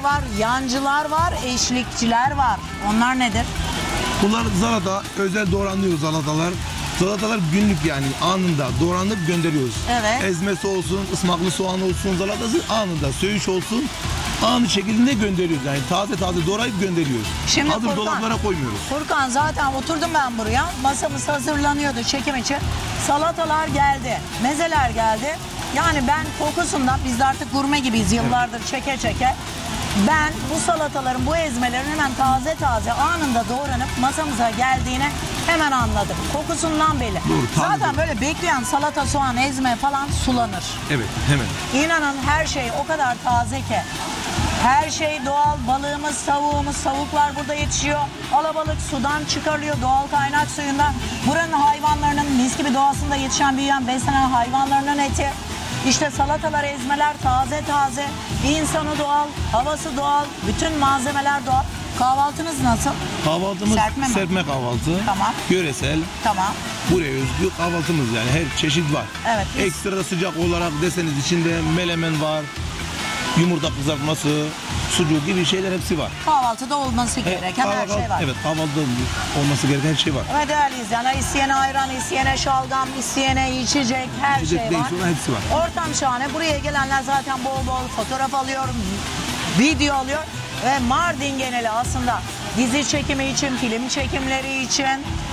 var, yancılar var, eşlikçiler var. Onlar nedir? Bunlar salata, özel doğranıyor salatalar. Salatalar günlük yani anında doğranıp gönderiyoruz. Evet. Ezmesi olsun, ısmaklı soğan olsun, salatası anında, söğüş olsun. Anı şekilde gönderiyoruz yani taze doğrayıp gönderiyoruz. Şimdi hazır Furkan, dolaplara koymuyoruz. Furkan zaten oturdum ben buraya. Masamız hazırlanıyordu çekim için. Salatalar geldi, mezeler geldi. Yani ben kokusundan, biz de artık gurme gibiyiz yıllardır çeke çeke. Ben bu salataların, bu ezmelerin hemen taze anında doğranıp masamıza geldiğini hemen anladım. Kokusundan belli. Doğru, zaten böyle bekleyen salata, soğan, ezme falan sulanır. Evet, hemen. İnanın her şey o kadar taze ki. Her şey doğal, balığımız, tavuğumuz, tavuklar burada yetişiyor. Alabalık sudan çıkarılıyor, doğal kaynak suyundan. Buranın hayvanlarının mis gibi doğasında yetişen, büyüyen, beslenen hayvanlarının eti. İşte salatalar, ezmeler taze, insanı doğal, havası doğal, bütün malzemeler doğal. Kahvaltınız nasıl? Kahvaltımız serpme kahvaltı. Tamam. Yöresel. Tamam. Buraya özgü kahvaltımız yani her çeşit var. Evet. Ekstra sıcak olarak deseniz içinde melemen var, yumurta kızartması, sucuk gibi şeyler hepsi var. Kahvaltıda olması gereken her şey var. Evet, kahvaltıda olması gereken her şey var. Evet değerli izleyenler, isteyene ayran, isteyene şalgam, isteyene içecek, her İçecek şey değil, var. sonra hepsi var. Ortam şahane. Buraya gelenler zaten bol bol fotoğraf alıyor, video alıyor. Ve Mardin geneli aslında dizi çekimi için, film çekimleri için,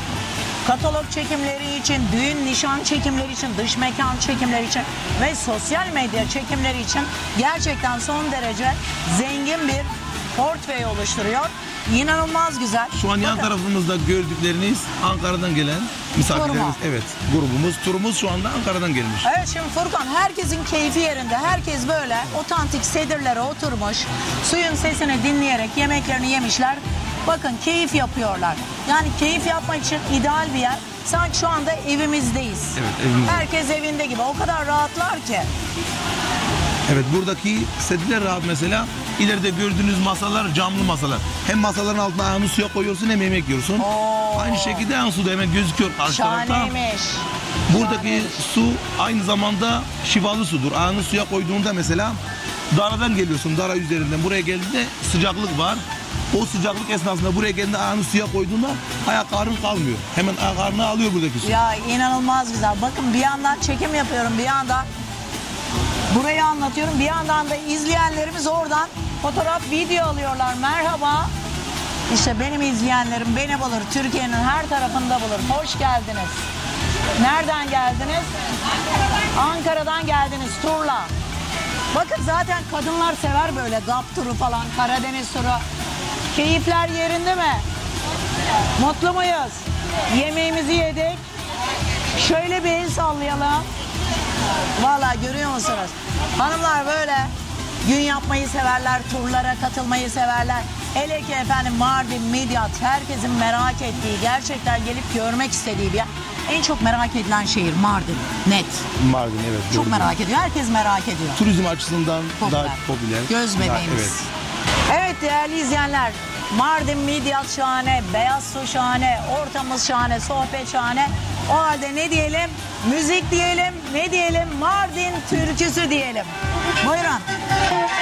katalog çekimleri için, düğün, nişan çekimleri için, dış mekan çekimleri için ve sosyal medya çekimleri için gerçekten son derece zengin bir portföy oluşturuyor. İnanılmaz güzel. Şu an yan tarafımızda gördükleriniz Ankara'dan gelen misafirlerimiz. Turma. Evet, turumuz şu anda Ankara'dan gelmiş. Evet, şimdi Furkan, herkesin keyfi yerinde. Herkes böyle otantik sedirlere oturmuş. Suyun sesini dinleyerek yemeklerini yemişler. Bakın keyif yapıyorlar. Yani keyif yapmak için ideal bir yer. Sanki şu anda evimizdeyiz. Evet, evimizde. Herkes evinde gibi. O kadar rahatlar ki. Evet, buradaki sediler rahat mesela. İleride gördüğünüz masalar camlı masalar. Hem masaların altına ayağını suya koyuyorsun hem yemek yiyorsun. Oo. Aynı şekilde ayağın suda hemen gözüküyor karşı tarafta. Şahaneymiş. Buradaki su aynı zamanda şifalı sudur. Ayağını suya koyduğunda mesela daradan geliyorsun, dara üzerinden. Buraya geldiğinde sıcaklık var. O sıcaklık esnasında buraya geldiğinde ayağını suya koyduğunda ayak karnın kalmıyor. Hemen ayak karnını alıyor buradaki su. Ya inanılmaz güzel. Bakın bir yandan çekim yapıyorum, bir yandan burayı anlatıyorum. Bir yandan da izleyenlerimiz oradan fotoğraf, video alıyorlar. Merhaba. İşte benim izleyenlerim beni bulur. Türkiye'nin her tarafında bulur. Hoş geldiniz. Nereden geldiniz? Ankara'dan geldiniz turla. Bakın zaten kadınlar sever böyle GAP turu falan, Karadeniz turu. Keyifler yerinde mi? Mutlu muyuz? Yemeğimizi yedik. Şöyle bir el sallayalım. Vallahi görüyor musunuz? Hanımlar böyle gün yapmayı severler, turlara katılmayı severler. Hele ki efendim Mardin, Midyat, herkesin merak ettiği, gerçekten gelip görmek istediği bir yer. En çok merak edilen şehir Mardin, net. Mardin, evet. Çok gördüm. merak ediyor, herkes merak ediyor. Turizm açısından Popüler. daha popüler. Göz bebeğimiz. Evet. Evet değerli izleyenler, Mardin, Midyat şahane, Beyaz Su şahane, ortamımız şahane, sohbet şahane. O halde ne diyelim? Müzik diyelim, ne diyelim? Mardin türküsü diyelim. Buyurun.